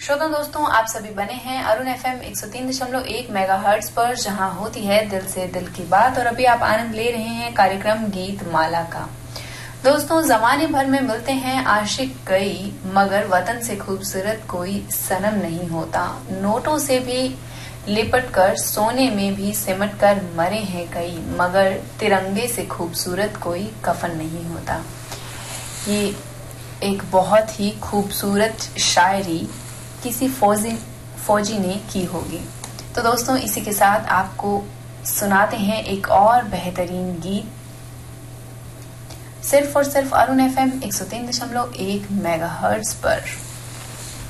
श्रोता दोस्तों, आप सभी बने हैं अरुण FM 103.1 मेगाहर्ट्ज पर, जहां होती है दिल से दिल की बात। और अभी आप आनंद ले रहे हैं कार्यक्रम गीत माला का। दोस्तों, जमाने भर में मिलते हैं आशिक कई, मगर वतन से खूबसूरत कोई सनम नहीं होता। नोटों से भी लिपट कर, सोने में भी सिमट कर मरे हैं कई, मगर तिरंगे से खूबसूरत कोई कफन नहीं होता। ये एक बहुत ही खूबसूरत शायरी किसी फौजी ने की होगी। तो दोस्तों, इसी के साथ आपको सुनाते हैं एक और बेहतरीन गीत, सिर्फ और सिर्फ अरुण FM 103.1 मेगाहर्ट्ज पर।